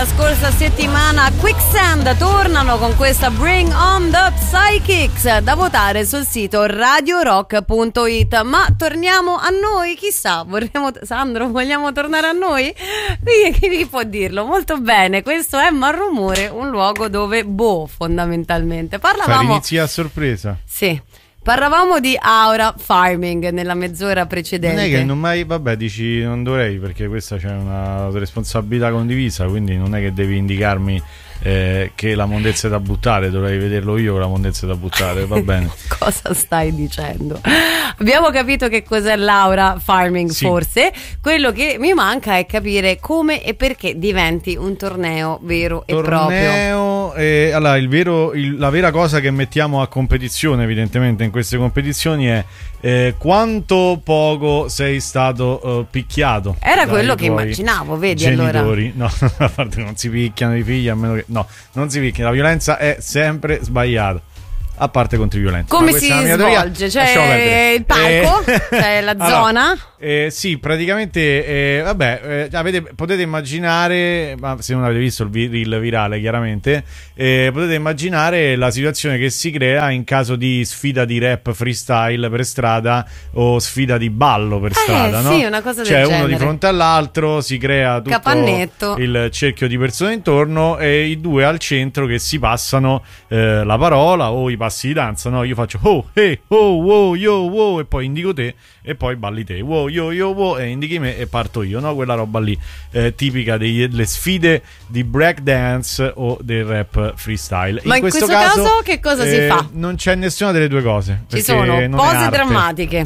la scorsa settimana Quicksand tornano con questa Bring on the Psychics, da votare sul sito radiorock.it. Ma torniamo a noi? Chissà, Sandro, vogliamo tornare a noi? Chi può dirlo? Molto bene, questo è Malrumore, un luogo dove fondamentalmente parlavamo. Inizi a sorpresa. Sì. Parlavamo di Aura Farming nella mezz'ora precedente. Non è che non mai, vabbè, dici non dovrei, perché questa c'è una responsabilità condivisa, quindi non è che devi indicarmi che la mondezza è da buttare, dovrei vederlo io con la mondezza da buttare, va bene. Cosa stai dicendo? Abbiamo capito che cos'è l'Aura Farming, sì. Forse quello che mi manca è capire come e perché diventi un torneo vero e proprio. Allora, la vera cosa che mettiamo a competizione evidentemente in queste competizioni è quanto poco sei stato picchiato. Era quello che immaginavo, vedi, genitori. Allora. No, a parte non si picchiano i figli, a meno che no, non si picchiano, la violenza è sempre sbagliata. A parte contro i violenti. Come si svolge? C'è il palco? C'è la zona? Sì, praticamente potete immaginare, ma se non avete visto il virale chiaramente, potete immaginare la situazione che si crea in caso di sfida di rap freestyle per strada o sfida di ballo per strada, no? Sì, una cosa del genere. Uno di fronte all'altro, si crea tutto capannetto, il cerchio di persone intorno e i due al centro che si passano la parola o i passi di danza, no? Io faccio oh, hey, oh, wow, yo, wow, e poi indico te e poi balli te, wow, yo, wow, e indichi me e parto io, no? Quella roba lì tipica delle sfide di breakdance o del rap freestyle. Ma in questo caso che cosa si fa? Non c'è nessuna delle due cose. Ci sono pose drammatiche.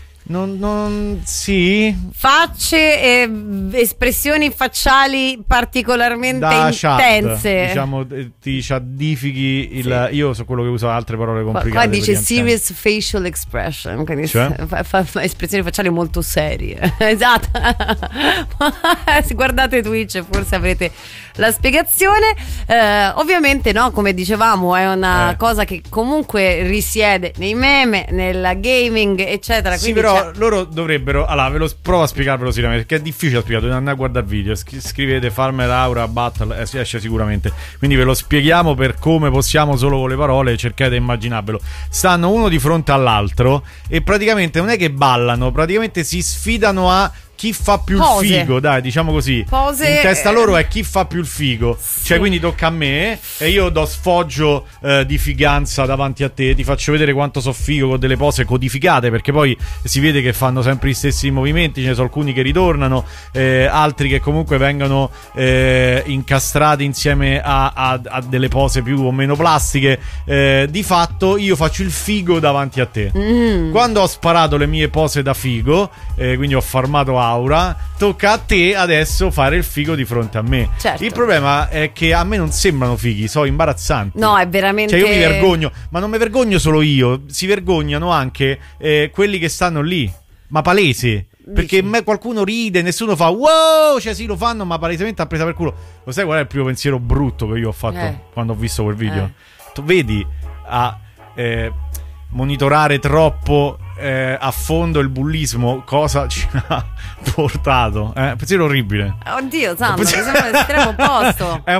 Sì, facce e espressioni facciali particolarmente intense. Diciamo, ti chaddifichi sì. Io so quello che uso altre parole complicate. Qua dice serious facial expression, quindi cioè? fa espressioni facciali molto serie. Esatto. Se guardate Twitch forse avrete la spiegazione. Ovviamente, no, come dicevamo, è una cosa che comunque risiede nei meme, nel gaming, eccetera. Sì, quindi però loro dovrebbero, allora provo a spiegarvelo seriamente, perché è difficile spiegare, dovete andare a guardare il video, scrivete Farmer Aura Battle, esce sicuramente, quindi ve lo spieghiamo per come possiamo solo con le parole, cercate di immaginarvelo. Stanno uno di fronte all'altro e praticamente non è che ballano, praticamente si sfidano a chi fa più il figo, dai, diciamo così. Pose, in testa loro è chi fa più il figo. Sì. Cioè, quindi tocca a me e io do sfoggio di figanza davanti a te. Ti faccio vedere quanto so figo con delle pose codificate, perché poi si vede che fanno sempre gli stessi movimenti. Ce ne sono alcuni che ritornano, altri che comunque vengono incastrati insieme a delle pose più o meno plastiche. Di fatto io faccio il figo davanti a te. Quando ho sparato le mie pose da figo, quindi ho farmato Aura, tocca a te adesso fare il figo di fronte a me. Certo. Il problema è che a me non sembrano fighi, sono imbarazzanti. No, è veramente. Cioè io mi vergogno, ma non mi vergogno solo io, si vergognano anche quelli che stanno lì, ma palese. Perché qualcuno ride, nessuno fa wow, cioè sì lo fanno, ma palesemente ha presa per culo. Lo sai qual è il primo pensiero brutto che io ho fatto quando ho visto quel video? Tu vedi a monitorare troppo a fondo il bullismo, cosa ci ha portato? Pensiero orribile. Oddio, Sandro, mi sembra l'estremo opposto. È un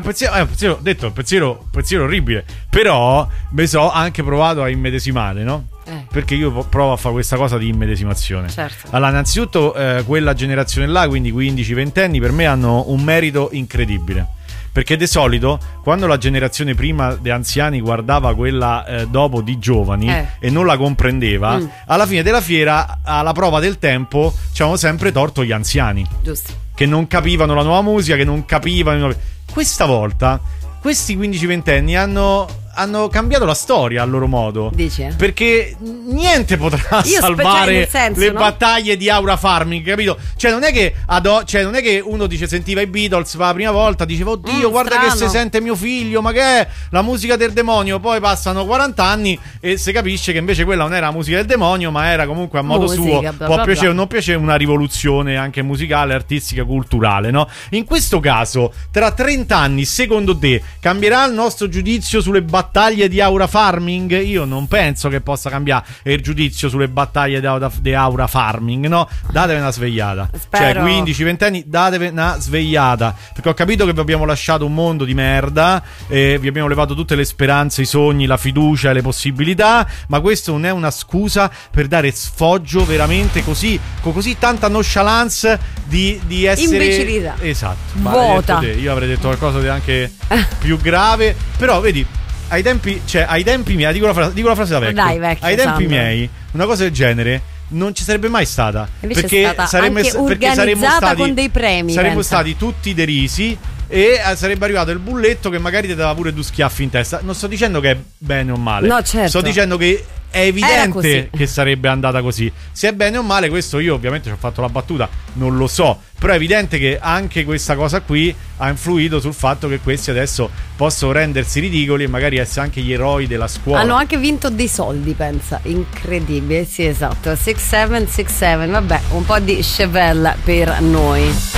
pensiero orribile. Però mi so anche provato a immedesimare, no? Perché io provo a fare questa cosa di immedesimazione. Certo. Allora, innanzitutto quella generazione là, quindi 15-20 anni, per me hanno un merito incredibile. Perché di solito quando la generazione prima di anziani guardava quella dopo di giovani e non la comprendeva, alla fine della fiera, alla prova del tempo, ci avevano sempre torto gli anziani. Giusto. Che non capivano la nuova musica, che non capivano. Questa volta questi 15-20 anni hanno cambiato la storia a loro modo. Dici? Perché niente potrà salvare le battaglie di Aura Farming, capito? Cioè non è che uno dice sentiva i Beatles per la prima volta, diceva oddio guarda strano, che si sente mio figlio, ma che è la musica del demonio. Poi passano 40 anni e si capisce che invece quella non era la musica del demonio, ma era comunque a modo suo, può piacere o non piacere, una rivoluzione anche musicale, artistica, culturale, no? In questo caso tra 30 anni secondo te cambierà il nostro giudizio sulle battaglie battaglie di Aura Farming, io non penso che possa cambiare il giudizio sulle battaglie di Aura Farming, no? Datevi una svegliata. Spero. Cioè 15-20 anni, datevi una svegliata, perché ho capito che vi abbiamo lasciato un mondo di merda, vi abbiamo levato tutte le speranze, i sogni, la fiducia e le possibilità, ma questo non è una scusa per dare sfoggio veramente così, con così tanta nonchalance di essere imbecillità. Esatto. Vuota. Io avrei detto qualcosa di anche più grave, però vedi, ai tempi miei, dico la frase da vecchio. Dai, vecchio, ai tempi Sandro. miei una cosa del genere non ci sarebbe mai stata. Invece perché è stata anche organizzata con dei premi. Saremmo pensa. stati tutti derisi e sarebbe arrivato il bulletto che magari ti dava pure due schiaffi in testa. Non sto dicendo che è bene o male. No, certo. Sto dicendo che è Era evidente così. che sarebbe andata così. Se è bene o male, questo io ovviamente ci ho fatto la battuta, non lo so. Però è evidente che anche questa cosa qui ha influito sul fatto che questi adesso possono rendersi ridicoli e magari essere anche gli eroi della scuola. Hanno anche vinto dei soldi, pensa. Incredibile, sì, esatto. 6-7, vabbè, un po' di Chevelle per noi.